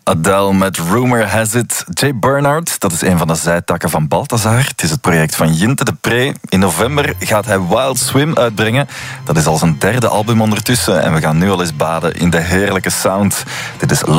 Adele met Rumor Has It. Jay Bernard, dat is een van de zijtakken van Balthazar. Het is het project van Jinte de Pre. In november gaat hij Wild Swim uitbrengen. Dat is al zijn derde album ondertussen. En we gaan nu al eens baden in de heerlijke sound. Dit is